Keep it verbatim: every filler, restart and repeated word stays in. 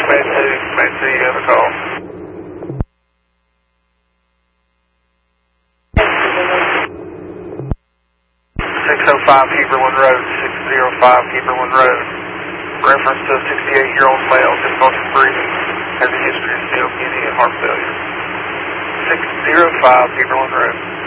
Command two, Command two, you have a call. six oh five Heberlin Road, six oh five Heberlin Road. Reference to a sixty-eight-year-old male, difficulty breathing, has a history of C O P D and heart failure. six oh five Heberlin Road.